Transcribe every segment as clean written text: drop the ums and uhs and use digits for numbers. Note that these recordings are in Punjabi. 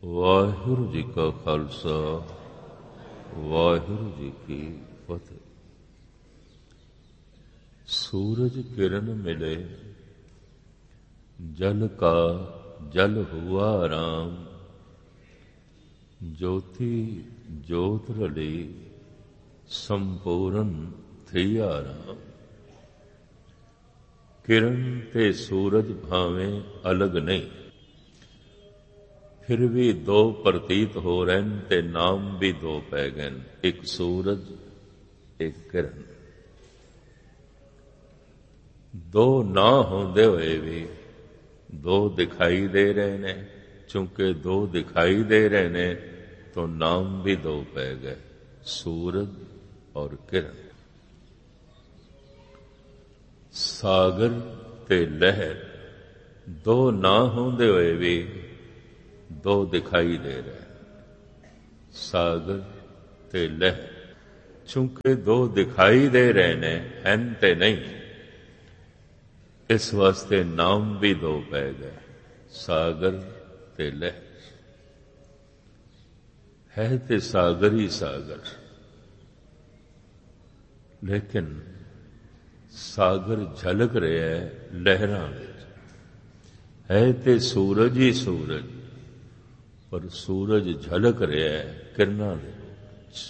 ਵਾਹਿਗੁਰੂ ਜੀ ਕਾ ਖਾਲਸਾ ਵਾਹਿਗੁਰੂ ਜੀ ਕੀ ਫਤਿਹ। सूरज किरण मिले जल का जल हुआ राम, ज्योति ज्योत रली संपूर्ण थिया राम। किरण ते सूरज भावें अलग नहीं, फिर भी दो प्रतीत हो रहे ते नाम भी दो पै गए, एक सूरज एक किरण। दो ना होंदे होए भी दो दिखाई दे रहे ने, चूंकि दो दिखाई दे रहे ने तो नाम भी दो पै गए, सूरज और किरण। सागर ते लहर दो ना होंदे होए भी दो दिखाई दे रहे। सागर ते लहर चूंकि दो दिखाई दे रहे ने, हैं ते नहीं, इस वास्ते नाम भी दो पै गए, सागर ते लहर। है ते सागर ही सागर, लेकिन सागर झलक रहा है लहरां विच। है ते सूरज ही सूरज, पर सूरज झलक रहा है किरणां दे विच।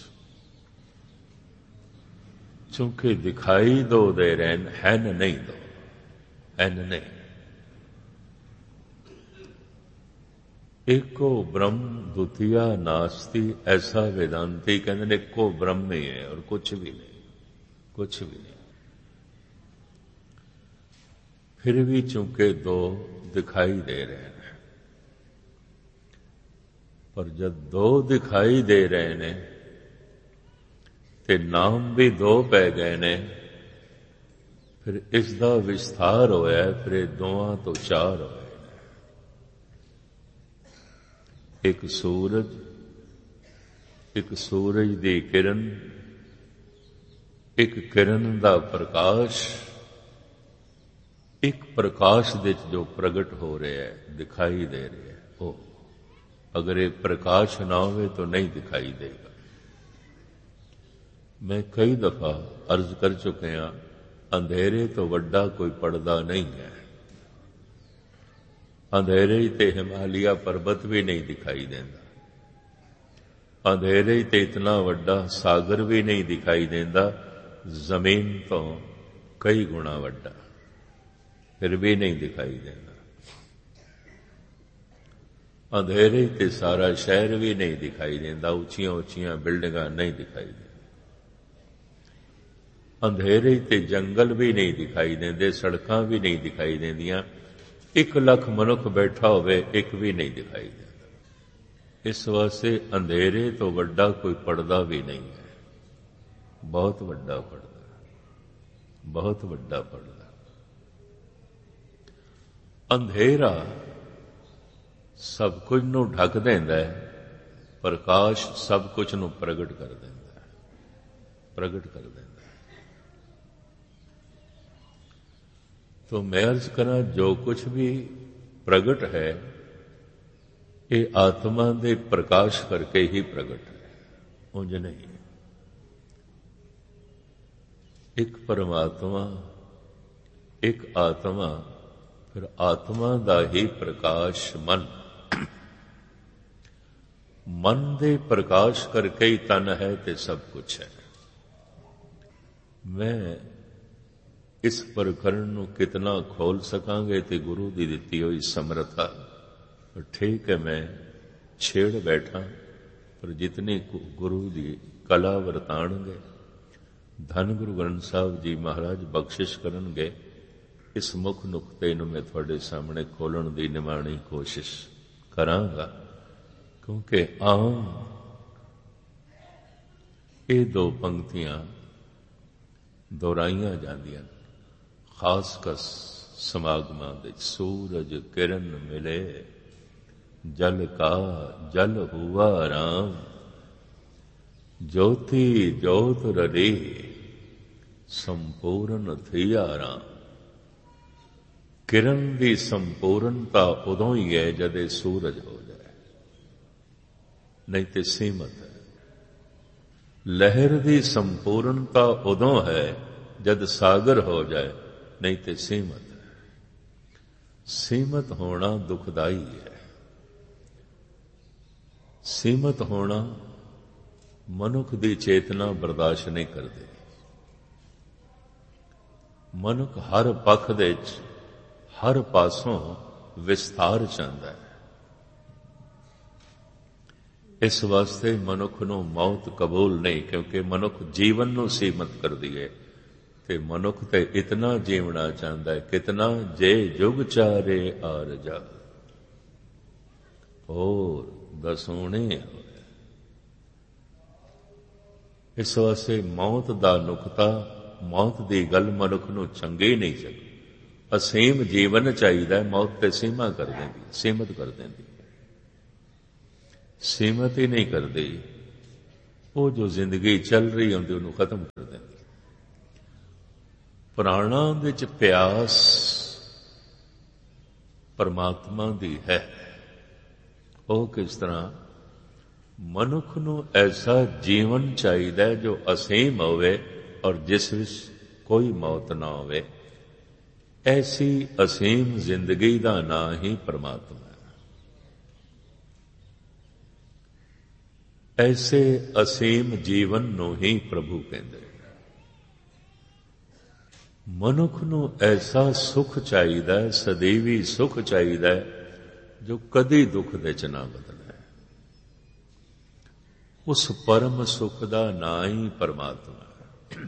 चूंकि दिखाई दो दे रहे हैं नहीं दो, एन नहीं। एको ब्रह्म द्वितीया नास्ति, ऐसा वेदांती कहते हैं एको ब्रह्म ही है और कुछ भी नहीं, कुछ भी नहीं। फिर भी चूंकि दो दिखाई दे रहे हैं, पर जब दो दिखाई दे रहे ने ते नाम भी दो पै गए ने, फिर इसका विस्तार होया, फिर दोवां तो चार होए। एक सूरज, एक सूरज दी किरण, एक किरण दा प्रकाश, एक प्रकाश दे जो प्रगट हो रहा है, दिखाई दे रहा है। ओ अगर ये प्रकाश ना हो तो नहीं दिखाई देगा। मैं कई दफा अर्ज कर चुके हैं, अंधेरे तो वड्डा कोई पर्दा नहीं है। अंधेरे ते हिमालय पर्वत भी नहीं दिखाई देता, अंधेरे ते इतना वड्डा सागर भी नहीं दिखाई देता, जमीन तो कई गुणा वड्डा, फिर भी नहीं दिखाई देता। अंधेरे ते सारा शहर भी नहीं दिखाई देता, ऊंचियां ऊंचियां बिल्डिंगां नहीं दिखाई देती। अंधेरे ते जंगल भी नहीं दिखाई देंदे, सड़कां भी नहीं दिखाई देंदियां। 1 लाख मनुख बैठा होवे, एक भी नहीं दिखाई देता। इस वास्ते अंधेरे तो वड्डा कोई पर्दा भी नहीं है। बहुत वड्डा पर्दा, बहुत वड्डा पर्दा। अंधेरा सब कुछ नूं ढक देंदा है, प्रकाश सब कुछ नूं प्रगट कर देंदा है, प्रगट कर देंदा है। तो मैं अर्ज करा, जो कुछ भी प्रगट है ये आत्मा दे प्रकाश करके ही प्रगट है, उंज नहीं। एक परमात्मा, एक आत्मा, फिर आत्मा दा ही प्रकाश मन। मन दे प्रकाश करके ही तन है ते सब कुछ है। मैं इस प्रकरण नूं कितना खोल सकांगे ते गुरु दी दित्ती हुई समर्था, पर ठीक है मैं छेड़ बैठा, पर जितनी गुरु दी कला वरताणगे, धन गुरु ग्रंथ साहब जी महाराज बख्शिश करनगे, इस मुख नुक्ते नूं मैं तुहाडे सामने खोलण दी निमाणी कोशिश करांगा। क्योंकि आम ये दो पंक्तियां दोहराईयां जांदियां, खास कस समागमां दे। सूरज किरण मिले जल का जल हुआ राम, ज्योति ज्योत रली संपूर्ण थिया राम। किरण की संपूर्णता उदों ही है जदे सूरज हो जाए। ਨਹੀਂ ਤੇ ਸੀਮਤ ਹੈ। ਲਹਿਰ ਦੀ ਸੰਪੂਰਨਤਾ ਉਦੋਂ ਹੈ ਜਦ ਸਾਗਰ ਹੋ ਜਾਏ, ਨਹੀਂ ਤੇ ਸੀਮਤ ਹੈ। ਸੀਮਤ ਹੋਣਾ ਦੁਖਦਾਈ ਹੈ। ਸੀਮਤ ਹੋਣਾ ਮਨੁੱਖ ਦੀ ਚੇਤਨਾ ਬਰਦਾਸ਼ਤ ਨਹੀਂ ਕਰਦੀ। ਮਨੁੱਖ ਹਰ ਪੱਖ ਦੇ ਵਿੱਚ, ਹਰ ਪਾਸੋਂ ਵਿਸਥਾਰ ਚਾਹੁੰਦਾ ਹੈ। ਇਸ ਵਾਸਤੇ ਮਨੁੱਖ ਨੂੰ ਮੌਤ ਕਬੂਲ ਨਹੀਂ, ਕਿਉਂਕਿ ਮਨੁੱਖ ਜੀਵਨ ਨੂੰ ਸੀਮਤ ਕਰਦੀ ਹੈ। ਤੇ ਮਨੁੱਖ ਤੇ ਇਤਨਾ ਜੀਵਣਾ ਚਾਹੁੰਦਾ ਹੈ, ਕਿਤਨਾ ਜੇ ਜੁਗ ਚਾਰੇ ਆਰਜਾ, ਹੋਰ ਦਸੂਣੇ। ਇਸ ਵਾਸਤੇ ਮੌਤ ਦਾ ਨੁਕਤਾ, ਮੌਤ ਦੀ ਗੱਲ ਮਨੁੱਖ ਨੂੰ ਚੰਗੀ ਨਹੀਂ ਚੱਲਦੀ। ਅਸੀਮ ਜੀਵਨ ਚਾਹੀਦਾ, ਮੌਤ ਤੇ ਸੀਮਾ ਕਰ ਦਿੰਦੀ, ਸੀਮਤ ਕਰ ਦਿੰਦੀ। ਸੀਮਤ ਹੀ ਨਹੀਂ ਕਰਦੀ, ਉਹ ਜੋ ਜ਼ਿੰਦਗੀ ਚੱਲ ਰਹੀ ਹੁੰਦੀ ਉਹਨੂੰ ਖਤਮ ਕਰ ਦਿੰਦੀ। ਪ੍ਰਾਣਾਂ ਵਿੱਚ ਪਿਆਸ ਪਰਮਾਤਮਾ ਦੀ ਹੈ। ਉਹ ਕਿਸ ਤਰ੍ਹਾਂ? ਮਨੁੱਖ ਨੂੰ ਐਸਾ ਜੀਵਨ ਚਾਹੀਦਾ ਹੈ ਜੋ ਅਸੀਮ ਹੋਵੇ ਔਰ ਜਿਸ ਵਿੱਚ ਕੋਈ ਮੌਤ ਨਾ ਹੋਵੇ। ਐਸੀ ਅਸੀਮ ਜ਼ਿੰਦਗੀ ਦਾ ਨਾਂ ਹੀ ਪਰਮਾਤਮਾ ਹੈ। ਐਸੇ ਅਸੀਮ ਜੀਵਨ ਨੂੰ ਹੀ ਪ੍ਰਭੂ ਕਹਿੰਦੇ। ਮਨੁੱਖ ਨੂੰ ਐਸਾ ਸੁਖ ਚਾਹੀਦਾ ਹੈ, ਸਦੀਵੀ ਸੁਖ ਚਾਹੀਦਾ ਹੈ, ਜੋ ਕਦੀ ਦੁੱਖ ਦੇ ਚ ਨਾ ਬਦਲੇ। ਉਸ ਪਰਮ ਸੁਖ ਦਾ ਨਾਂ ਹੀ ਪਰਮਾਤਮਾ ਹੈ।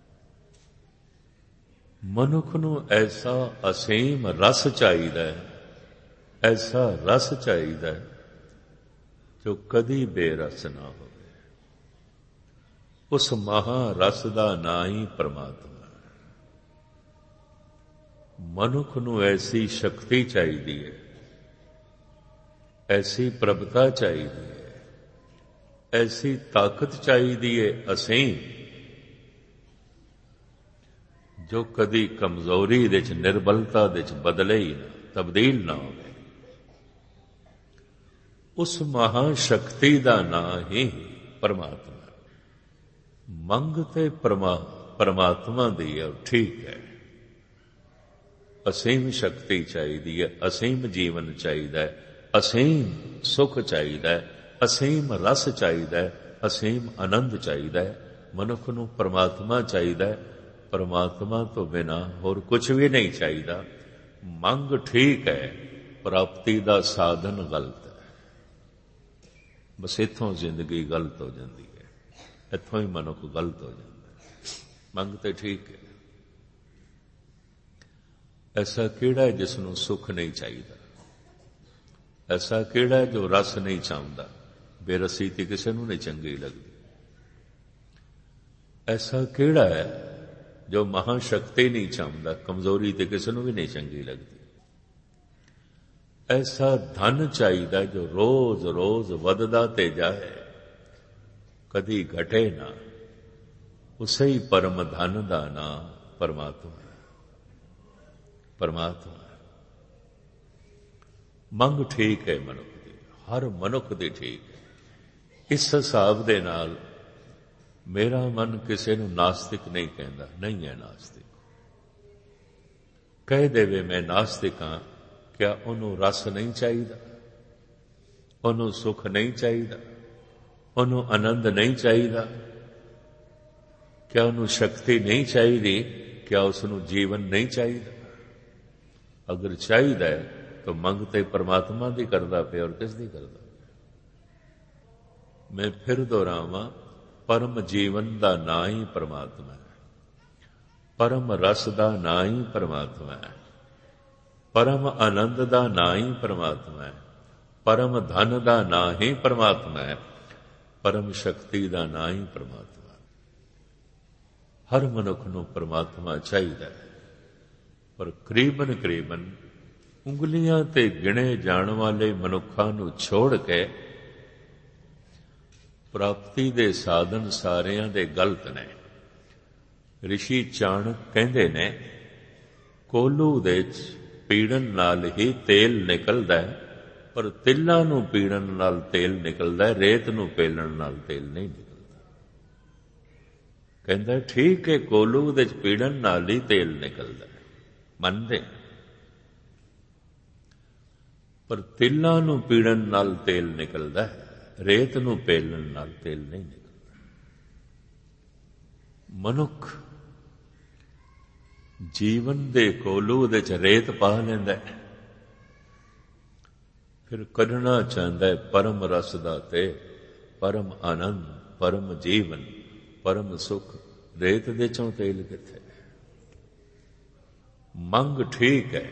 ਮਨੁੱਖ ਨੂੰ ਐਸਾ ਅਸੀਮ ਰਸ ਚਾਹੀਦਾ ਹੈ, ਐਸਾ ਰਸ ਚਾਹੀਦਾ ਹੈ ਜੋ ਕਦੀ ਬੇਰਸ ਨਾ ਹੋਵੇ। ਉਸ ਮਹਾਰਸ ਦਾ ਨਾਂ ਹੀ ਪਰਮਾਤਮਾ ਹੈ। ਮਨੁੱਖ ਨੂੰ ਐਸੀ ਸ਼ਕਤੀ ਚਾਹੀਦੀ ਹੈ, ਐਸੀ ਪ੍ਰਭਤਾ ਚਾਹੀਦੀ ਹੈ, ਐਸੀ ਤਾਕਤ ਚਾਹੀਦੀ ਹੈ ਅਸੀਮ, ਜੋ ਕਦੀ ਕਮਜ਼ੋਰੀ ਦੇ ਚ, ਨਿਰਬਲਤਾ ਦੇ ਚ ਬਦਲੇ ਹੀ ਨਾ, ਤਬਦੀਲ ਨਾ ਹੋਵੇ। ਉਸ ਮਹਾ ਸ਼ਕਤੀ ਦਾ ਨਾਂ ਹੀ ਪਰਮਾਤਮਾ। ਮੰਗ ਤੇ ਪਰਮਾਤਮਾ ਦੀ ਹੈ, ਠੀਕ ਹੈ। ਅਸੀਮ ਸ਼ਕਤੀ ਚਾਹੀਦੀ ਹੈ, ਅਸੀਮ ਜੀਵਨ ਚਾਹੀਦਾ ਹੈ, ਅਸੀਮ ਸੁਖ ਚਾਹੀਦਾ ਹੈ, ਅਸੀਮ ਰਸ ਚਾਹੀਦਾ ਹੈ, ਅਸੀਮ ਆਨੰਦ ਚਾਹੀਦਾ ਹੈ। ਮਨੁੱਖ ਨੂੰ ਪਰਮਾਤਮਾ ਚਾਹੀਦਾ ਹੈ। ਪਰਮਾਤਮਾ ਤੋਂ ਬਿਨਾਂ ਹੋਰ ਕੁਝ ਵੀ ਨਹੀਂ ਚਾਹੀਦਾ। ਮੰਗ ਠੀਕ ਹੈ, ਪ੍ਰਾਪਤੀ ਦਾ ਸਾਧਨ ਗਲਤ ਹੈ। ਬਸ ਇੱਥੋਂ ਜ਼ਿੰਦਗੀ ਗਲਤ ਹੋ ਜਾਂਦੀ ਹੈ, ਇੱਥੋਂ ਹੀ ਮਨੁੱਖ ਗਲਤ ਹੋ ਜਾਂਦਾ ਹੈ। ਮੰਗ ਤੇ ਠੀਕ ਹੈ। ਐਸਾ ਕਿਹੜਾ ਹੈ ਜਿਸ ਨੂੰ ਸੁੱਖ ਨਹੀਂ ਚਾਹੀਦਾ? ਐਸਾ ਕਿਹੜਾ ਹੈ ਜੋ ਰਸ ਨਹੀਂ ਚਾਹੁੰਦਾ? ਬੇਰਸੀ ਤੇ ਕਿਸੇ ਨੂੰ ਨਹੀਂ ਚੰਗੀ ਲੱਗਦੀ। ਐਸਾ ਕਿਹੜਾ ਹੈ ਜੋ ਮਹਾਸ਼ਕਤੀ ਨਹੀਂ ਚਾਹੁੰਦਾ? ਕਮਜ਼ੋਰੀ ਤੇ ਕਿਸੇ ਨੂੰ ਵੀ ਨਹੀਂ ਚੰਗੀ ਲੱਗਦੀ। ਐਸਾ ਧਨ ਚਾਹੀਦਾ ਜੋ ਰੋਜ਼ ਰੋਜ਼ ਵੱਧਦਾ ਤੇ ਜਾਏ, ਕਦੀ ਘਟੇ ਨਾ। ਉਸੇ ਹੀ ਪਰਮ ਧਨ ਦਾ ਨਾਮ ਪਰਮਾਤਮਾ ਹੈ। ਪਰਮਾਤਮਾ ਮੰਗ ਠੀਕ ਹੈ ਮਨੁੱਖ ਦੀ, ਹਰ ਮਨੁੱਖ ਦੀ ਠੀਕ ਹੈ। ਇਸ ਹਿਸਾਬ ਦੇ ਨਾਲ ਮੇਰਾ ਮਨ ਕਿਸੇ ਨੂੰ ਨਾਸਤਿਕ ਨਹੀਂ ਕਹਿੰਦਾ, ਨਹੀਂ ਹੈ ਨਾਸਤਿਕ। ਕਹਿ ਦੇਵੇ ਮੈਂ ਨਾਸਤਿਕ ਹਾਂ, ਕਿਆ ਉਹਨੂੰ ਰਸ ਨਹੀਂ ਚਾਹੀਦਾ? ਉਹਨੂੰ ਸੁਖ ਨਹੀਂ ਚਾਹੀਦਾ? ਉਹਨੂੰ ਆਨੰਦ ਨਹੀਂ ਚਾਹੀਦਾ? ਕਿਆ ਉਹਨੂੰ ਸ਼ਕਤੀ ਨਹੀਂ ਚਾਹੀਦੀ? ਕਿਆ ਉਸ ਨੂੰ ਜੀਵਨ ਨਹੀਂ ਚਾਹੀਦਾ? ਅਗਰ ਚਾਹੀਦਾ ਹੈ ਤਾਂ ਮੰਗ ਤੇ ਪਰਮਾਤਮਾ ਦੀ ਕਰਦਾ ਪਿਆ, ਔਰ ਕਿਸ ਦੀ ਕਰਦਾ? ਮੈਂ ਫਿਰ ਦੁਹਰਾਵਾਂ, ਪਰਮ ਜੀਵਨ ਦਾ ਨਾਂ ਹੀ ਪਰਮਾਤਮਾ ਹੈ। ਪਰਮ ਰਸ ਦਾ ਨਾਂ ਹੀ ਪਰਮਾਤਮਾ ਹੈ। ਪਰਮ ਆਨੰਦ ਦਾ ਨਾਂ ਹੀ ਪਰਮਾਤਮਾ ਹੈ। ਪਰਮ ਧਨ ਦਾ ਨਾਂ ਹੀ ਪਰਮਾਤਮਾ ਹੈ। ਪਰਮ ਸ਼ਕਤੀ ਦਾ ਨਾਂ ਹੀ ਪਰਮਾਤਮਾ ਹੈ। ਹਰ ਮਨੁੱਖ ਨੂੰ ਪਰਮਾਤਮਾ ਚਾਹੀਦਾ ਹੈ, ਪਰ ਕਰੀਬਨ ਉਂਗਲੀਆਂ ਤੇ ਗਿਣੇ ਜਾਣ ਵਾਲੇ ਮਨੁੱਖਾਂ ਨੂੰ ਛੋੜ ਕੇ ਪ੍ਰਾਪਤੀ ਦੇ ਸਾਧਨ ਸਾਰਿਆਂ ਦੇ ਗਲਤ ਨੇ। ਰਿਸ਼ੀ ਚਾਣਕ ਕਹਿੰਦੇ ਨੇ, ਕੋਲੂ ਦੇ ਚ ਪੀੜਨ ਨਾਲ ਹੀ ਤੇਲ ਨਿਕਲਦਾ ਹੈ, ਪਰ ਤਿਲਾਂ ਨੂੰ ਪੀੜਨ ਨਾਲ ਤੇਲ ਨਿਕਲਦਾ, ਰੇਤ ਨੂੰ ਪੇਲਣ ਨਾਲ ਤੇਲ ਨਹੀਂ ਨਿਕਲਦਾ। ਕਹਿੰਦਾ ਠੀਕ ਹੈ, ਕੋਲੂ ਦੇ ਚ ਪੀੜਨ ਨਾਲ ਹੀ ਤੇਲ ਨਿਕਲਦਾ, ਮੰਨਦੇ, ਪਰ ਤਿਲਾਂ ਨੂੰ ਪੀੜਨ ਨਾਲ ਤੇਲ ਨਿਕਲਦਾ, ਰੇਤ ਨੂੰ ਪੇਲਣ ਨਾਲ ਤੇਲ ਨਹੀਂ ਨਿਕਲਦਾ। ਮਨੁੱਖ ਜੀਵਨ ਦੇ ਕੋਲੂ ਦੇ ਚ ਰੇਤ ਪਾ ਲੈਂਦਾ, ਫਿਰ ਕੱਢਣਾ ਚਾਹੁੰਦਾ ਹੈ ਪਰਮ ਰਸ ਦਾ ਤੇ ਪਰਮ ਆਨੰਦ, ਪਰਮ ਜੀਵਨ, ਪਰਮ ਸੁਖ। ਰੇਤ ਦੇ ਚੋਂ ਤੇਲ ਕਿੱਥੇ? ਮੰਗ ਠੀਕ ਹੈ,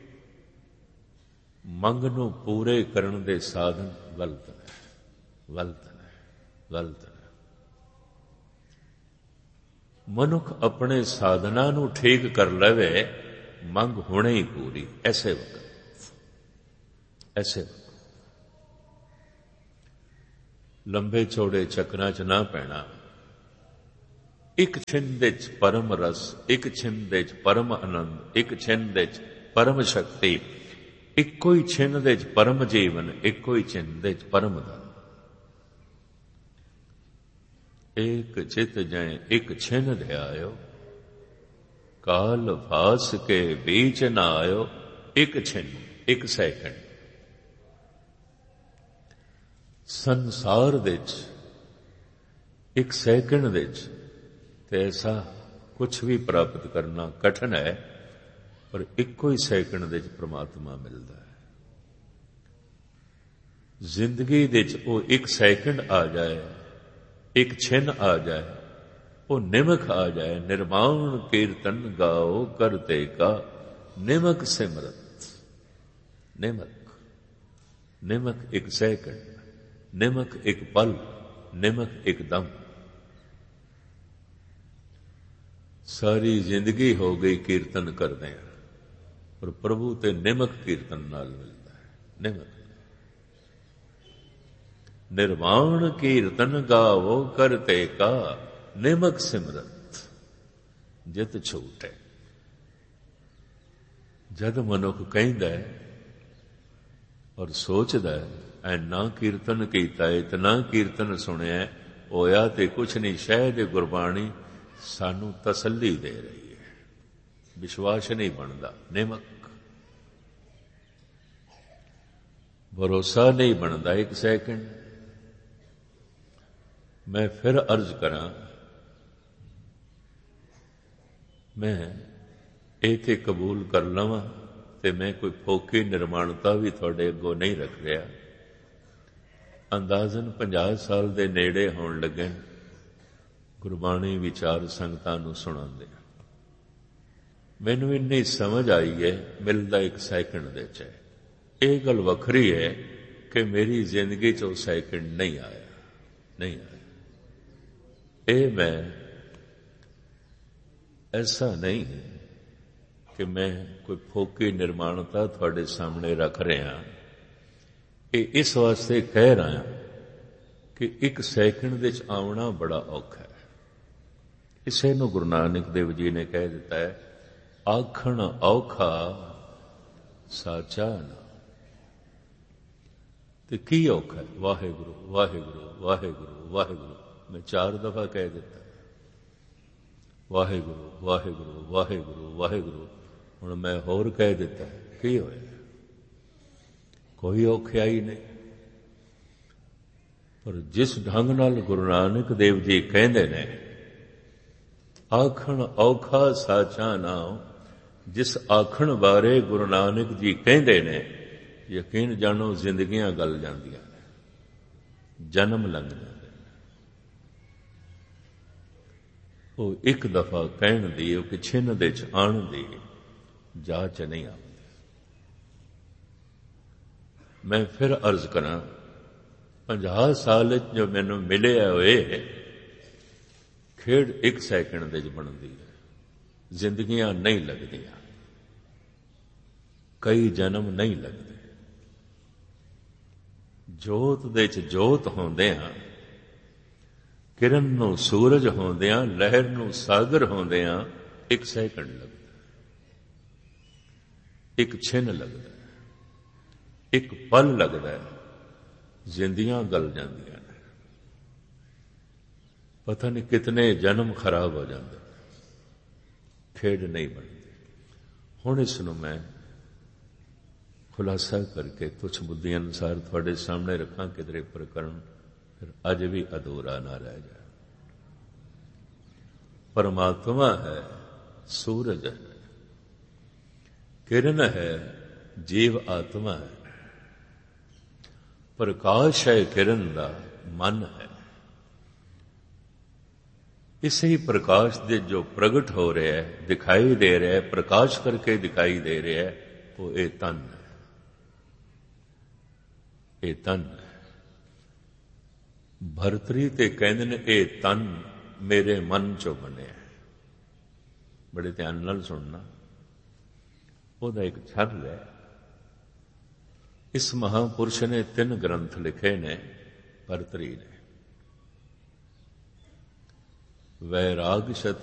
ਮੰਗ ਨੂੰ ਪੂਰੇ ਕਰਨ ਦੇ ਸਾਧਨ ਗਲਤ ਨੇ, ਗਲਤ ਨੇ, ਗਲਤ ਨੇ। ਮਨੁੱਖ ਆਪਣੇ ਸਾਧਨਾਂ ਨੂੰ ਠੀਕ ਕਰ ਲਵੇ, ਮੰਗ ਹੁਣੇ ਹੀ ਪੂਰੀ। ਐਸੇ ਵਕਤ, ਐਸੇ ਵਕਤ ਲੰਬੇ ਚੌੜੇ ਚੱਕਰਾਂ 'ਚ ਨਾ ਪੈਣਾ। ਇੱਕ ਛਿੰਨ ਦੇ 'ਚ ਪਰਮ ਰਸ, ਇੱਕ ਛਿੰਨ ਦੇ 'ਚ ਪਰਮ ਆਨੰਦ, ਇੱਕ ਛਿੰਨ ਦੇ 'ਚ ਪਰਮ ਸ਼ਕਤੀ, ਇੱਕੋ ਹੀ ਛਿੰਨ ਦੇ 'ਚ ਪਰਮ ਜੀਵਨ, ਇੱਕੋ ਹੀ ਛਿੰਨ ਦੇ 'ਚ ਪਰਮ ਦਾ। ਏਕ ਚਿਤ ਜੈ ਇੱਕ ਛਿਨ ਧਿਆਇਓ, ਕਾਲ ਫਾਸ ਕੇ बीच ਨਾ ਆਇਓ। ਇੱਕ ਛਿਨ, ਇੱਕ ਸੈਕਿੰਡ ਸੰਸਾਰ ਦੇ ਚ, ਇੱਕ ਸੈਕਿੰਡ ਦੇ ਚ ਤੇ ਐਸਾ ਕੁਛ ਵੀ ਪ੍ਰਾਪਤ ਕਰਨਾ ਕਠਿਨ ਹੈ, ਪਰ ਇੱਕੋ ਹੀ ਸੈਕਿੰਡ ਦੇ ਚ ਪ੍ਰਮਾਤਮਾ ਮਿਲਦਾ ਹੈ। ਜ਼ਿੰਦਗੀ ਦੇ ਚ ਉਹ ਇੱਕ ਸੈਕਿੰਡ ਆ ਜਾਏ, ਇੱਕ ਛਿਨ ਆ ਜਾਏ, ਉਹ ਨਿਮਕ ਆ ਜਾਏ। ਨਿਰਮਾਣ ਕੀਰਤਨ ਗਾਓ ਕਰਤੇ ਕਾ ਨਿਮਕ ਸਿਮਰਤ। ਨਿਮਕ, ਨਿਮਕ ਇੱਕ ਸੈਕਿੰਡ, ਨਿਮਕ ਇੱਕ ਪਲ, ਨਿਮਕ ਇੱਕ ਦਮ। ਸਾਰੀ ਜ਼ਿੰਦਗੀ ਹੋ ਗਈ ਕੀਰਤਨ ਕਰਦੇ ਆ, ਪਰ ਪ੍ਰਭੂ ਤੇ ਨਿਮਕ ਕੀਰਤਨ ਨਾਲ ਮਿਲਦਾ ਹੈ। ਨਿਮਕ, ਨਿਰਵਾਣ ਕੀਰਤਨ ਗਾਵੋ ਕਰਤੇ ਕਾ ਨਿਮਕ ਸਿਮਰਤ ਜਿਤ ਛੂਟੇ। ਜਦ ਮਨੁੱਖ ਕਹਿੰਦਾ ਔਰ ਸੋਚਦਾ ਐਨਾ ਕੀਰਤਨ ਕੀਤਾ, ਇਤਨਾ ਕੀਰਤਨ ਸੁਣਿਆ, ਹੋਇਆ ਤੇ ਕੁਛ ਨਹੀਂ, ਸ਼ਾਇਦ ਗੁਰਬਾਣੀ ਸਾਨੂੰ ਤਸੱਲੀ ਦੇ ਰਹੀ ਹੈ, ਵਿਸ਼ਵਾਸ ਨਹੀਂ ਬਣਦਾ। ਨਿਮਕ, ਭਰੋਸਾ ਨਹੀਂ ਬਣਦਾ। ਇੱਕ ਸੈਕਿੰਡ ਮੈਂ ਫਿਰ ਅਰਜ਼ ਕਰਾਂ, ਮੈਂ ਇਹ ਤੇ ਕਬੂਲ ਕਰ ਲਵਾਂ ਤੇ ਮੈਂ ਕੋਈ ਫੋਕੀ ਨਿਰਮਾਣਤਾ ਵੀ ਤੁਹਾਡੇ ਅੱਗੋਂ ਨਹੀਂ ਰੱਖ ਰਿਹਾ। ਅੰਦਾਜ਼ਨ 50 ਸਾਲ ਦੇ ਨੇੜੇ ਹੋਣ ਲੱਗੇ ਗੁਰਬਾਣੀ ਵਿਚਾਰ ਸੰਗਤਾਂ ਨੂੰ ਸੁਣਾਉਂਦੇ। ਮੈਨੂੰ ਇੰਨੀ ਸਮਝ ਆਈ ਹੈ, ਮਿਲਦਾ ਇੱਕ ਸੈਕਿੰਡ ਦੇ ਚ। ਇਹ ਗੱਲ ਵੱਖਰੀ ਹੈ ਕਿ ਮੇਰੀ ਜ਼ਿੰਦਗੀ ਚ ਉਹ ਸੈਕਿੰਡ ਨਹੀਂ ਆਇਆ, ਨਹੀਂ ਆਇਆ। ਇਹ ਮੈਂ ਐਸਾ ਨਹੀਂ ਕਿ ਮੈਂ ਕੋਈ ਫੋਕੀ ਨਿਰਮਾਣਤਾ ਤੁਹਾਡੇ ਸਾਹਮਣੇ ਰੱਖ ਰਿਹਾ। ਇਹ ਇਸ ਵਾਸਤੇ ਕਹਿ ਰਹਾ ਕਿ ਇੱਕ ਸੈਕਿੰਡ ਦੇ ਚ ਆਉਣਾ ਬੜਾ ਔਖਾ ਹੈ। ਇਸੇ ਨੂੰ ਗੁਰੂ ਨਾਨਕ ਦੇਵ ਜੀ ਨੇ ਕਹਿ ਦਿੱਤਾ ਹੈ, ਆਖਣ ਔਖਾ ਸਾਚਾ ਨਾ। ਤੇ ਕੀ ਔਖਾ ਹੈ? ਵਾਹਿਗੁਰੂ ਵਾਹਿਗੁਰੂ ਵਾਹਿਗੁਰੂ ਵਾਹਿਗੁਰੂ। ਮੈਂ 4 ਦਫਾ ਕਹਿ ਦਿੱਤਾ, ਵਾਹਿਗੁਰੂ ਵਾਹਿਗੁਰੂ ਵਾਹਿਗੁਰੂ ਵਾਹਿਗੁਰੂ। ਹੁਣ ਮੈਂ ਹੋਰ ਕਹਿ ਦਿੱਤਾ, ਕੀ ਹੋਇਆ? ਕੋਈ ਔਖਿਆਈ ਨਹੀਂ। ਪਰ ਜਿਸ ਢੰਗ ਨਾਲ ਗੁਰੂ ਨਾਨਕ ਦੇਵ ਜੀ ਕਹਿੰਦੇ ਨੇ, ਆਖਣ ਔਖਾ ਸਾਚਾ ਨਾਮ, ਜਿਸ ਆਖਣ ਬਾਰੇ ਗੁਰੂ ਨਾਨਕ ਜੀ ਕਹਿੰਦੇ ਨੇ, ਯਕੀਨ ਜਾਣੋ ਜ਼ਿੰਦਗੀਆਂ ਗਲ ਜਾਂਦੀਆਂ ਨੇ, ਜਨਮ ਲੰਘ ਜਾਂਦੇ ਨੇ। ਉਹ ਇੱਕ ਦਫਾ ਕਹਿਣ ਦੀ, ਉਹ ਕਿ ਛਿੰਨ ਦੇ ਚ ਆਣ ਦੀ ਜਾਚ ਨਹੀਂ ਆਉਂਦੀ। ਮੈਂ ਫਿਰ ਅਰਜ਼ ਕਰਾਂ, 50 ਸਾਲ ਜੋ ਮੈਨੂੰ ਮਿਲਿਆ ਹੋਏ, ਖੇਡ ਇੱਕ ਸੈਕਿੰਡ ਦੇ ਚ ਬਣਦੀ ਹੈ। ਜ਼ਿੰਦਗੀਆਂ ਨਹੀਂ ਲੱਗਦੀਆਂ, ਕਈ ਜਨਮ ਨਹੀਂ ਲੱਗਦੇ। ਜੋਤ ਦੇ ਚ ਜੋਤ ਹੁੰਦਿਆਂ, ਕਿਰਨ ਨੂੰ ਸੂਰਜ ਹੁੰਦਿਆਂ, ਲਹਿਰ ਨੂੰ ਸਾਗਰ ਹੁੰਦਿਆਂ ਇੱਕ ਸੈਕਿੰਡ ਲੱਗਦਾ, ਇੱਕ ਛਿਨ ਲੱਗਦਾ, ਇੱਕ ਪਲ ਲੱਗਦਾ ਹੈ, ਜ਼ਿੰਦੀਆਂ ਗਲ ਜਾਂਦੀਆਂ ਨੇ, ਪਤਾ ਨਹੀਂ ਕਿਤਨੇ ਜਨਮ ਖਰਾਬ ਹੋ ਜਾਂਦੇ, ਖੇਡ ਨਹੀਂ ਬਣਦੀ। ਹੁਣ ਇਸ ਨੂੰ ਮੈਂ ਖੁਲਾਸਾ ਕਰਕੇ ਤੁਛ ਬੁੱਧੀ ਅਨੁਸਾਰ ਤੁਹਾਡੇ ਸਾਹਮਣੇ ਰੱਖਾਂ, ਕਿਧਰੇ ਪ੍ਰਕਰਣ ਫਿਰ ਅੱਜ ਵੀ ਅਧੂਰਾ ਨਾ ਰਹਿ ਜਾਏ। परमात्मा है, सूरज है, किरण है, जीव आत्मा है, प्रकाश है किरण का मन है। इसे ही प्रकाश दे जो प्रगट हो रहा है, दिखाई दे रहा है, प्रकाश करके दिखाई दे रहा है, वो ये तन है, ये तन है। भरतरी ते कहंदे ने ये तन मेरे मन चो बने। बड़े ध्यान नाल सुनना, ओदा एक छंद है। इस महापुरुष ने 3 ग्रंथ लिखे ने, भरतरी ने। वैराग शत